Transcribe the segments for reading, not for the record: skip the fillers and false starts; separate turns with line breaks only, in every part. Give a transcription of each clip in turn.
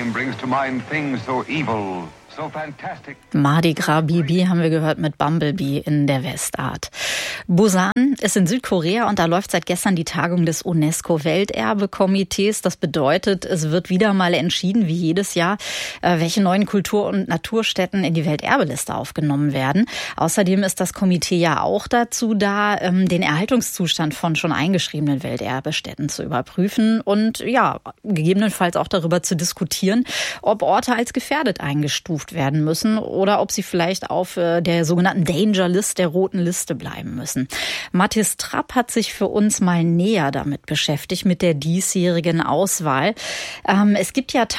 name brings to mind things so evil. So fantastic.
Mardi Gras Bibi haben wir gehört mit Bumblebee in der Westart. Busan ist in Südkorea und da läuft seit gestern die Tagung des UNESCO-Welterbekomitees. Das bedeutet, es wird wieder mal entschieden, wie jedes Jahr, welche neuen Kultur- und Naturstätten in die Welterbeliste aufgenommen werden. Außerdem ist das Komitee ja auch dazu da, den Erhaltungszustand von schon eingeschriebenen Welterbestätten zu überprüfen und ja, gegebenenfalls auch darüber zu diskutieren, ob Orte als gefährdet eingestuft werden müssen oder ob sie vielleicht auf der sogenannten Danger List, der roten Liste bleiben müssen. Mathis Trapp hat sich für uns mal näher damit beschäftigt, mit der diesjährigen Auswahl. Es gibt ja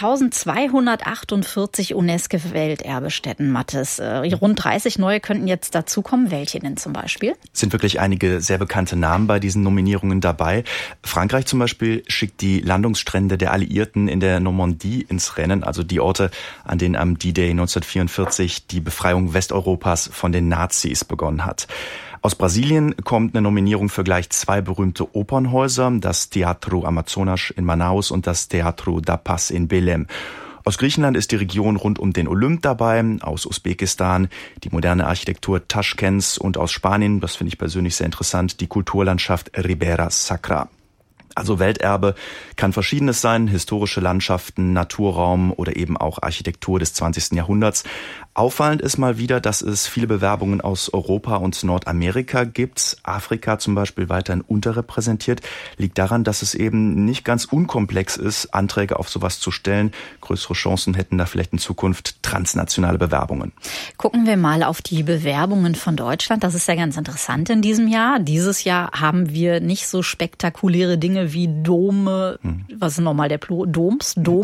1248 UNESCO-Welterbestätten, Mathis. Rund 30 neue könnten jetzt dazukommen. Welche denn zum Beispiel?
Es sind wirklich einige sehr bekannte Namen bei diesen Nominierungen dabei. Frankreich zum Beispiel schickt die Landungsstrände der Alliierten in der Normandie ins Rennen, also die Orte, an denen am D-Day 1944 die Befreiung Westeuropas von den Nazis begonnen hat. Aus Brasilien kommt eine Nominierung für gleich 2 berühmte Opernhäuser, das Teatro Amazonas in Manaus und das Teatro da Paz in Belém. Aus Griechenland ist die Region rund um den Olymp dabei, aus Usbekistan die moderne Architektur Taschkents und aus Spanien, das finde ich persönlich sehr interessant, die Kulturlandschaft Ribera Sacra. Also Welterbe kann Verschiedenes sein, historische Landschaften, Naturraum oder eben auch Architektur des 20. Jahrhunderts. Auffallend ist mal wieder, dass es viele Bewerbungen aus Europa und Nordamerika gibt. Afrika zum Beispiel weiterhin unterrepräsentiert. Liegt daran, dass es eben nicht ganz unkomplex ist, Anträge auf sowas zu stellen. Größere Chancen hätten da vielleicht in Zukunft transnationale Bewerbungen.
Gucken wir mal auf die Bewerbungen von Deutschland. Das ist ja ganz interessant in diesem Jahr. Dieses Jahr haben wir nicht so spektakuläre Dinge wie Dome, was ist nochmal der Plur? Döme?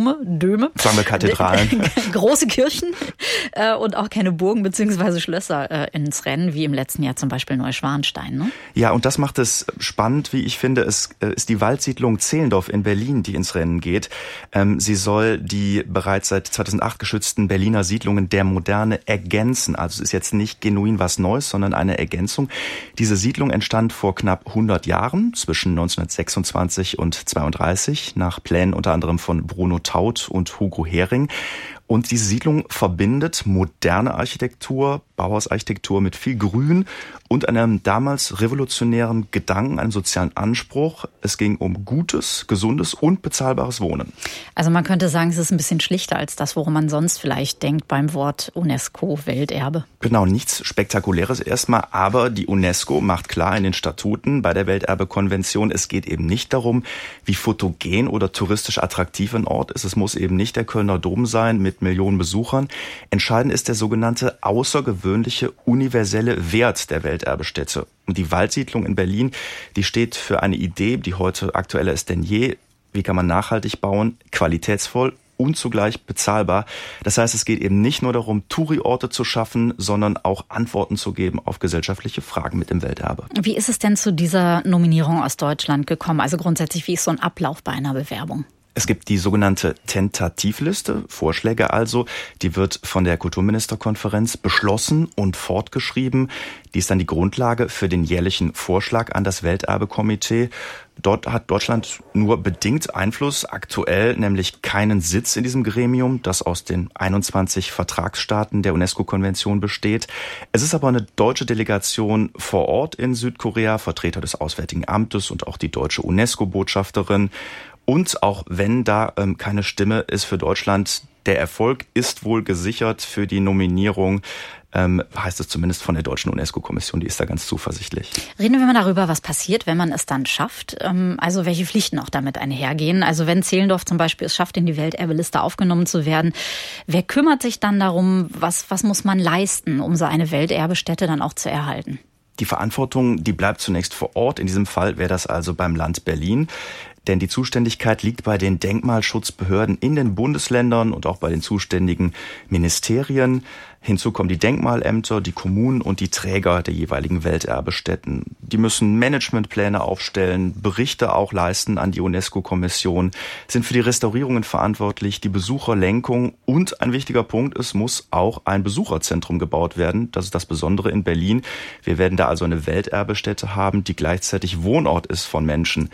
Sagen wir Kathedralen.
Große Kirchen und auch keine Burgen bzw. Schlösser ins Rennen, wie im letzten Jahr zum Beispiel Neuschwanstein. Ne?
Ja, und das macht es spannend, wie ich finde. Es ist die Waldsiedlung Zehlendorf in Berlin, die ins Rennen geht. Sie soll die bereits seit 2008 geschützten Berliner Siedlungen der Moderne ergänzen. Also es ist jetzt nicht genuin was Neues, sondern eine Ergänzung. Diese Siedlung entstand vor knapp 100 Jahren, zwischen 1926 und 32, nach Plänen unter anderem von Bruno Taut und Hugo Hering. Und diese Siedlung verbindet moderne Architektur, Bauhausarchitektur mit viel Grün und einem damals revolutionären Gedanken, einem sozialen Anspruch. Es ging um gutes, gesundes und bezahlbares Wohnen.
Also man könnte sagen, es ist ein bisschen schlichter als das, worum man sonst vielleicht denkt beim Wort UNESCO-Welterbe.
Genau, nichts Spektakuläres erstmal, aber die UNESCO macht klar in den Statuten bei der Welterbekonvention, es geht eben nicht darum, wie fotogen oder touristisch attraktiv ein Ort ist. Es muss eben nicht der Kölner Dom sein mit Millionen Besuchern. Entscheidend ist der sogenannte außergewöhnliche universelle Wert der Welterbestätte. Und die Waldsiedlung in Berlin, die steht für eine Idee, die heute aktueller ist denn je. Wie kann man nachhaltig bauen, qualitätsvoll und zugleich bezahlbar. Das heißt, es geht eben nicht nur darum, Touri-Orte zu schaffen, sondern auch Antworten zu geben auf gesellschaftliche Fragen mit dem Welterbe.
Wie ist es denn zu dieser Nominierung aus Deutschland gekommen? Also grundsätzlich, wie ist so ein Ablauf bei einer Bewerbung?
Es gibt die sogenannte Tentativliste, Vorschläge also, die wird von der Kulturministerkonferenz beschlossen und fortgeschrieben. Die ist dann die Grundlage für den jährlichen Vorschlag an das Welterbekomitee. Dort hat Deutschland nur bedingt Einfluss, aktuell nämlich keinen Sitz in diesem Gremium, das aus den 21 Vertragsstaaten der UNESCO-Konvention besteht. Es ist aber eine deutsche Delegation vor Ort in Südkorea, Vertreter des Auswärtigen Amtes und auch die deutsche UNESCO-Botschafterin. Und auch wenn da keine Stimme ist für Deutschland, der Erfolg ist wohl gesichert für die Nominierung, heißt es zumindest von der deutschen UNESCO-Kommission, die ist da ganz zuversichtlich.
Reden wir mal darüber, was passiert, wenn man es dann schafft. Also welche Pflichten auch damit einhergehen. Also wenn Zehlendorf zum Beispiel es schafft, in die Welterbeliste aufgenommen zu werden, wer kümmert sich dann darum, was muss man leisten, um so eine Welterbestätte dann auch zu erhalten?
Die Verantwortung, die bleibt zunächst vor Ort. In diesem Fall wäre das also beim Land Berlin. Denn die Zuständigkeit liegt bei den Denkmalschutzbehörden in den Bundesländern und auch bei den zuständigen Ministerien. Hinzu kommen die Denkmalämter, die Kommunen und die Träger der jeweiligen Welterbestätten. Die müssen Managementpläne aufstellen, Berichte auch leisten an die UNESCO-Kommission, sind für die Restaurierungen verantwortlich, die Besucherlenkung und ein wichtiger Punkt, es muss auch ein Besucherzentrum gebaut werden. Das ist das Besondere in Berlin. Wir werden da also eine Welterbestätte haben, die gleichzeitig Wohnort ist von Menschen.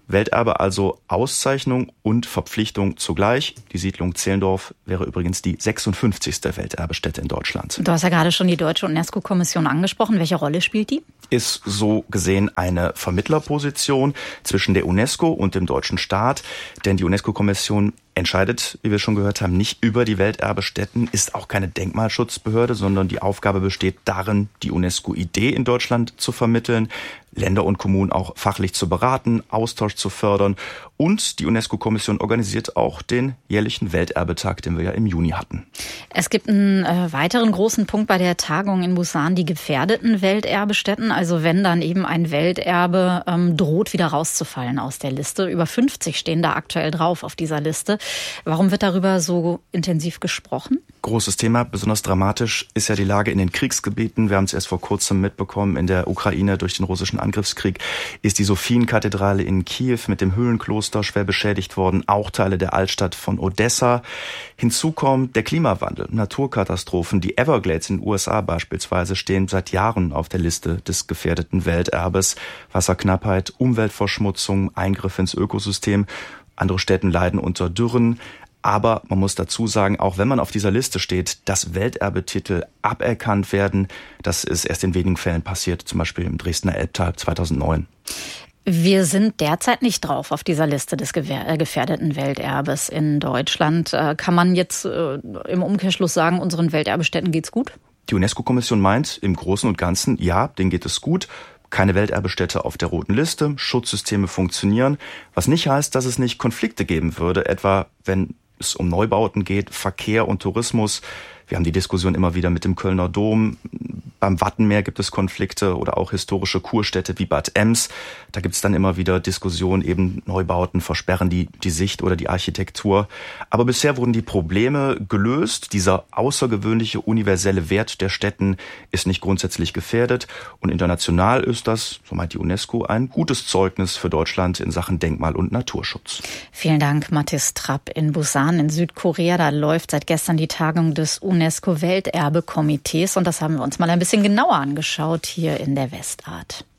Welterbe also Auszeichnung und Verpflichtung zugleich. Die Siedlung Zehlendorf wäre übrigens die 56. Welterbestätte in Deutschland.
Du hast ja gerade schon die Deutsche UNESCO-Kommission angesprochen. Welche Rolle spielt die?
Ist so gesehen eine Vermittlerposition zwischen der UNESCO und dem deutschen Staat. Denn die UNESCO-Kommission entscheidet, wie wir schon gehört haben, nicht über die Welterbestätten, ist auch keine Denkmalschutzbehörde, sondern die Aufgabe besteht darin, die UNESCO-Idee in Deutschland zu vermitteln, Länder und Kommunen auch fachlich zu beraten, Austausch zu fördern. Und die UNESCO-Kommission organisiert auch den jährlichen Welterbetag, den wir ja im Juni hatten.
Es gibt einen weiteren großen Punkt bei der Tagung in Busan, die gefährdeten Welterbestätten. Also wenn dann eben ein Welterbe droht, wieder rauszufallen aus der Liste. Über 50 stehen da aktuell drauf auf dieser Liste. Warum wird darüber so intensiv gesprochen?
Großes Thema, besonders dramatisch ist ja die Lage in den Kriegsgebieten. Wir haben es erst vor kurzem mitbekommen, in der Ukraine durch den russischen Angriffskrieg ist die Sophienkathedrale in Kiew mit dem Höhlenkloster schwer beschädigt worden, auch Teile der Altstadt von Odessa. Hinzu kommt der Klimawandel, Naturkatastrophen. Die Everglades in den USA beispielsweise stehen seit Jahren auf der Liste des gefährdeten Welterbes. Wasserknappheit, Umweltverschmutzung, Eingriffe ins Ökosystem. Andere Städte leiden unter Dürren. Aber man muss dazu sagen, auch wenn man auf dieser Liste steht, dass Welterbetitel aberkannt werden, das ist erst in wenigen Fällen passiert, zum Beispiel im Dresdner Elbtal 2009.
Wir sind derzeit nicht drauf auf dieser Liste des gefährdeten Welterbes in Deutschland. Kann man jetzt im Umkehrschluss sagen, unseren Welterbestätten geht's gut?
Die UNESCO-Kommission meint im Großen und Ganzen, ja, denen geht es gut. Keine Welterbestätte auf der roten Liste, Schutzsysteme funktionieren, was nicht heißt, dass es nicht Konflikte geben würde, etwa wenn es um Neubauten geht, Verkehr und Tourismus. Wir haben die Diskussion immer wieder mit dem Kölner Dom. Beim Wattenmeer gibt es Konflikte oder auch historische Kurstädte wie Bad Ems. Da gibt es dann immer wieder Diskussionen, eben Neubauten versperren die Sicht oder die Architektur. Aber bisher wurden die Probleme gelöst. Dieser außergewöhnliche universelle Wert der Städten ist nicht grundsätzlich gefährdet. Und international ist das, so meint die UNESCO, ein gutes Zeugnis für Deutschland in Sachen Denkmal- und Naturschutz.
Vielen Dank, Mathis Trapp in Busan in Südkorea. Da läuft seit gestern die Tagung des UNESCO-Welterbekomitees und das haben wir uns mal ein bisschen genauer angeschaut hier in der Westart.